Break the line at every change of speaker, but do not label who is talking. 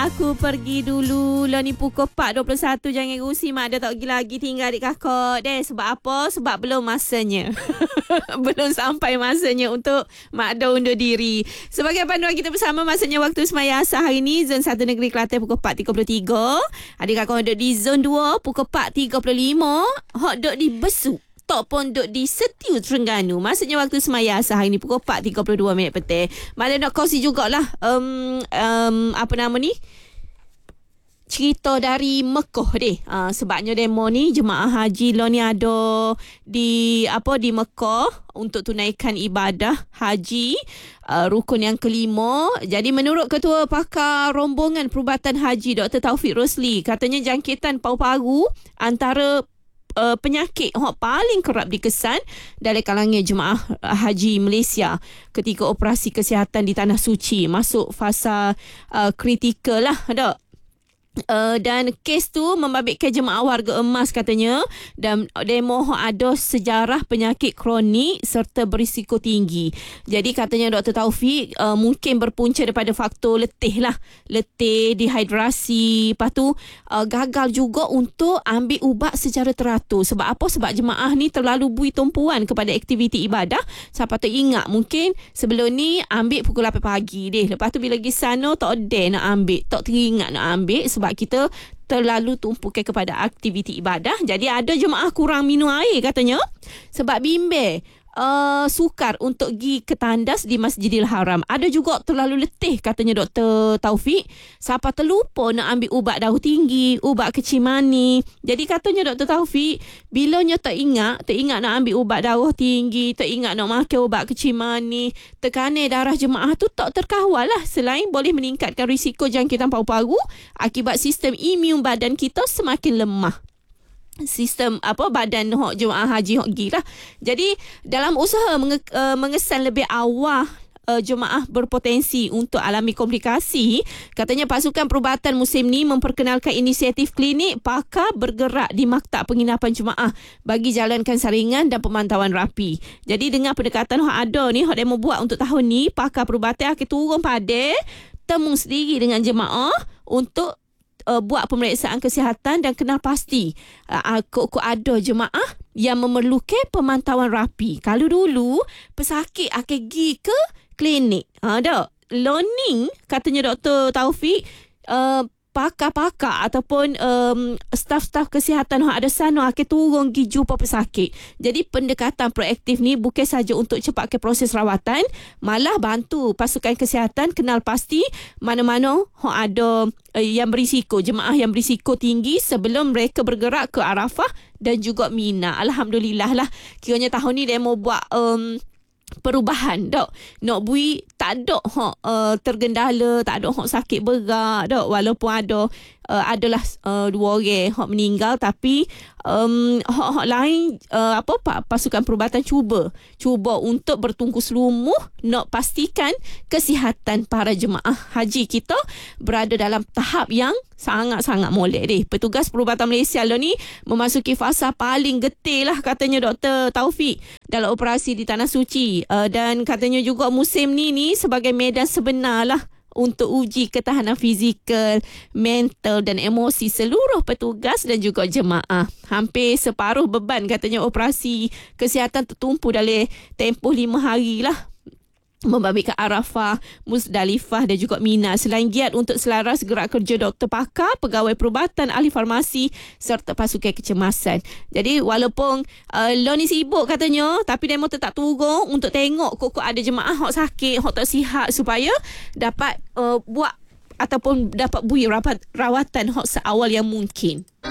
Aku pergi dulu. Lah ni pukul 4.21. Jangan rusi mak ada tak pergi lagi tinggal adik kakak. Sebab apa? Sebab belum masanya. Belum sampai masanya untuk mak ada undur diri. Sebagai panduan kita bersama, masanya waktu semaya asar hari ni. Zon 1 Negeri Kelantan pukul 4.33. Adik kakak duduk di zon 2 pukul 4.35. Hok duduk di Besuk. Tok pun duduk di Setiu Terengganu. Maksudnya waktu semaya asar hari ni pukul 4.32 minit petang. Malah nak kongsi jugalah apa nama ni, cerita dari Mekah deh. Sebabnya demo ni jemaah haji lo ni ada di Mekah untuk tunaikan ibadah haji rukun yang kelima. Jadi menurut Ketua Pakar Rombongan Perubatan Haji Dr. Taufik Rosli, katanya jangkitan paru-paru antara penyakit yang paling kerap dikesan dalam kalangan jemaah haji Malaysia ketika operasi kesihatan di Tanah Suci masuk fasa kritikal lah, tak? Dan kes tu membabitkan jemaah warga emas katanya, dan demo ada sejarah penyakit kronik serta berisiko tinggi. Jadi katanya Dr. Taufik mungkin berpunca daripada faktor letih, dehidrasi, lepas tu gagal juga untuk ambil ubat secara teratur. Sebab apa? Sebab jemaah ni terlalu bui tumpuan kepada aktiviti ibadah. Siapa tu ingat mungkin sebelum ni ambil pukul 8 pagi deh. Lepas tu bila pergi sana tak ada nak ambil, tak teringat nak ambil sebab kita terlalu tumpukan kepada aktiviti ibadah. Jadi ada jemaah kurang minum air katanya sebab bimbang sukar untuk pergi ke tandas di Masjidil Haram. Ada juga terlalu letih katanya Dr. Taufik. Siapa terlupa nak ambil ubat darah tinggi, ubat kecil mani. Jadi katanya Dr. Taufik, bilanya tak ingat nak ambil ubat darah tinggi, tak ingat nak makan ubat kecil mani, tekanan darah jemaah tu tak terkawal lah. Selain boleh meningkatkan risiko jangkitan paru-paru akibat sistem imun badan kita semakin lemah. Sistem badan hok jemaah haji hok gila. Jadi dalam usaha mengesan lebih awal jemaah berpotensi untuk alami komplikasi, katanya pasukan perubatan musim ni memperkenalkan inisiatif klinik pakar bergerak di maktab penginapan jemaah bagi jalankan saringan dan pemantauan rapi. Jadi dengan pendekatan hok ada ni, hok demo buat untuk tahun ni, pakar perubatan akan turun pada temu sendiri dengan jemaah untuk buat pemeriksaan kesihatan dan kenal pasti kok ada jemaah yang memerlukan pemantauan rapi. Kalau dulu pesakit akan pergi ke klinik, ada learning katanya Dr. Taufik, pakar-pakar ataupun staf-staf kesihatan yang ada sana akan turun pergi jumpa pesakit. Jadi pendekatan proaktif ni bukan saja untuk cepatkan proses rawatan, malah bantu pasukan kesihatan kenal pasti mana-mana yang ada yang berisiko, jemaah yang berisiko tinggi sebelum mereka bergerak ke Arafah dan juga Mina. Alhamdulillah lah, kiranya tahun ni dia mau buat perubahan dok. Nak bui tak ada tergendala, tak ada sakit berat dok, walaupun adalah 2 orang meninggal, tapi lain pasukan perubatan cuba untuk bertungkus lumuh nak pastikan kesihatan para jemaah haji kita berada dalam tahap yang sangat-sangat molek deh. Petugas perubatan Malaysia lah ni memasuki fasa paling getih lah katanya Dr. Taufik dalam operasi di Tanah Suci, dan katanya juga musim ni sebagai medan sebenar lah untuk uji ketahanan fizikal, mental dan emosi seluruh petugas dan juga jemaah. Hampir separuh beban katanya operasi kesihatan tertumpu dalam tempoh 5 hari lah, membabitkan Arafah, Muzdalifah dan juga Mina. Selain giat untuk selaras gerak kerja doktor pakar, pegawai perubatan, ahli farmasi serta pasukan kecemasan. Jadi walaupun lo ni sibuk katanya, tapi demo tetap turun untuk tengok kok ada jemaah hok sakit, hok tak sihat, supaya dapat buat ataupun dapat bui rawatan hok seawal yang mungkin.